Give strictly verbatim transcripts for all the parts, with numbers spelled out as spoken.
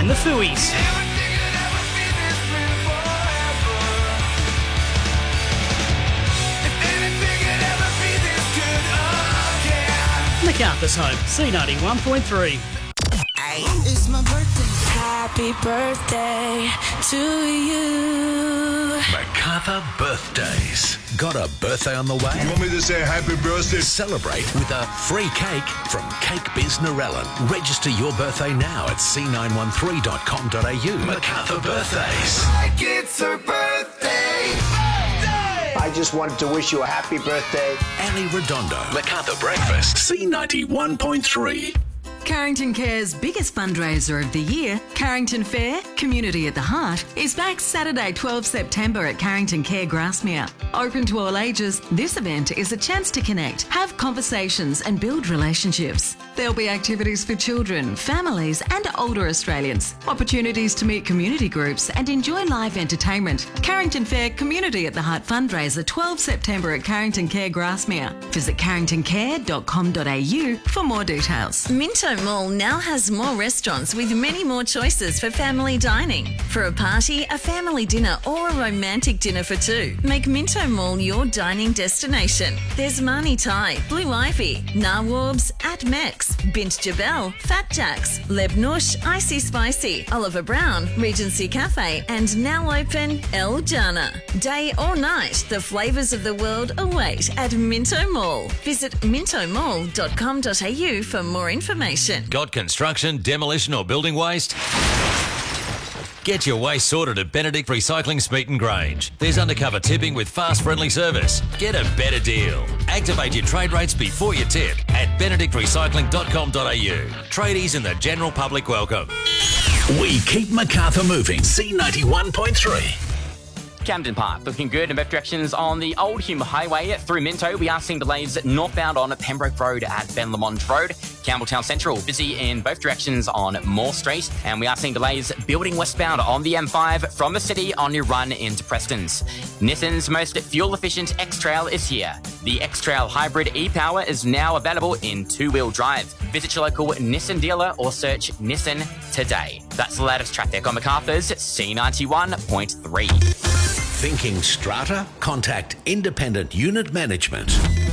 and the Fooies. Macarthur's home, C ninety-one point three. It's my birthday. Happy birthday to you. MacArthur birthdays. Got a birthday on the way? You want me to say happy birthday? Celebrate with a free cake from Cake Biz Narellan. Register your birthday now at c nine one three dot com dot a u. MacArthur birthdays. Like it's her birthday. birthday. I just wanted to wish you a happy birthday. Ali Redondo. MacArthur Breakfast. C ninety-one point three. Carrington Care's biggest fundraiser of the year, Carrington Fair, Community at the Heart, is back Saturday twelfth September at Carrington Care Grasmere. Open to all ages, this event is a chance to connect, have conversations and build relationships. There'll be activities for children, families and older Australians, opportunities to meet community groups and enjoy live entertainment. Carrington Fair, Community at the Heart fundraiser twelfth September at Carrington Care Grasmere. Visit carrington care dot com dot a u for more details. Minto Mall now has more restaurants with many more choices for family dining. For a party, a family dinner or a romantic dinner for two, make Minto Mall your dining destination. There's Mani Thai, Blue Ivy, Nawabs, At Mex, Bint Jabel, Fat Jacks, Lebnush, Icy Spicy, Oliver Brown, Regency Cafe and now open El Jana. Day or night, the flavours of the world await at Minto Mall. Visit minto mall dot com dot a u for more information. Got construction, demolition or building waste? Get your waste sorted at Benedict Recycling Smeaton Grange. There's undercover tipping with fast friendly service. Get a better deal. Activate your trade rates before you tip at benedict recycling dot com dot a u. Tradies and the general public welcome. We keep MacArthur moving. C ninety-one point three. Camden Park looking good in both directions on the Old Hume Highway through Minto. We are seeing delays northbound on Pembroke Road at Ben Lamont Road. Campbelltown Central busy in both directions on Moore Street. And we are seeing delays building westbound on the M five from the city on your run into Prestons. Nissan's most fuel-efficient X-Trail is here. The X-Trail Hybrid e-Power is now available in two-wheel drive. Visit your local Nissan dealer or search Nissan today. That's the latest traffic on MacArthur's C ninety-one point three. Thinking strata? Contact Independent Unit Management.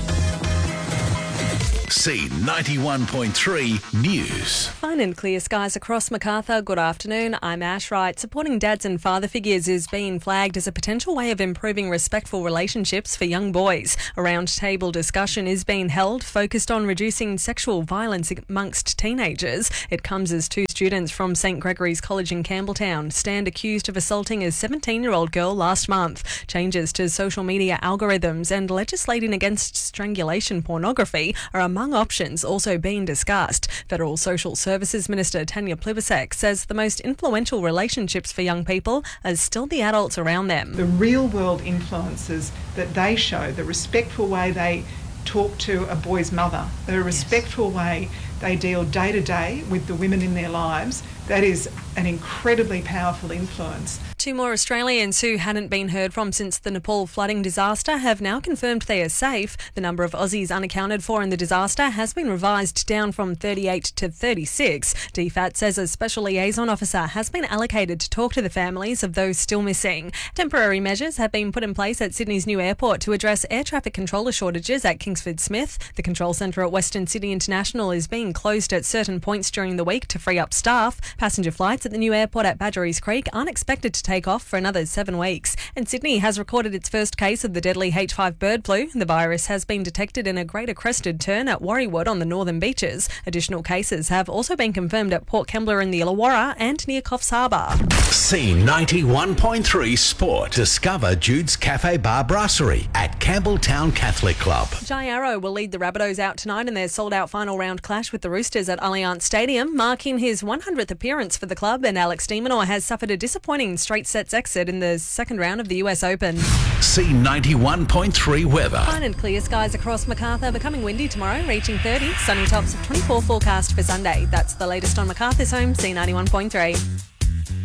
C ninety-one point three News. Fine and clear skies across MacArthur. Good afternoon. I'm Ash Wright. Supporting dads and father figures is being flagged as a potential way of improving respectful relationships for young boys. A round-table discussion is being held focused on reducing sexual violence amongst teenagers. It comes as two students from St Gregory's College in Campbelltown stand accused of assaulting a seventeen-year-old girl last month. Changes to social media algorithms and legislating against strangulation pornography are among options also being discussed. Federal Social Services Minister Tanya Plibersek says the most influential relationships for young people are still the adults around them. The real-world influences that they show, the respectful way they talk to a boy's mother, the respectful yes. way they deal day to day with the women in their lives, that is an incredibly powerful influence. Two more Australians who hadn't been heard from since the Nepal flooding disaster have now confirmed they are safe. The number of Aussies unaccounted for in the disaster has been revised down from thirty-eight to thirty-six. D FAT says a special liaison officer has been allocated to talk to the families of those still missing. Temporary measures have been put in place at Sydney's new airport to address air traffic controller shortages at Kingsford Smith. The control centre at Western Sydney International is being closed at certain points during the week to free up staff. Passenger flights at the new airport at Badgerys Creek aren't expected to take off for another seven weeks. And Sydney has recorded its first case of the deadly H five bird flu. The virus has been detected in a greater crested tern at Warriewood on the northern beaches. Additional cases have also been confirmed at Port Kembla in the Illawarra and near Coffs Harbour. C ninety-one point three Sport. Discover Jude's Cafe Bar Brasserie at Campbelltown Catholic Club. Jai Arrow will lead the Rabbitohs out tonight in their sold-out final round clash with the Roosters at Allianz Stadium, marking his one hundredth appearance for the club, and Alex de Minaur has suffered a disappointing straight sets exit in the second round of the U S Open. C ninety-one point three weather. Fine and clear skies across MacArthur, becoming windy tomorrow, reaching thirty. Sunny tops of twenty-four forecast for Sunday. That's the latest on MacArthur's home, C ninety-one point three.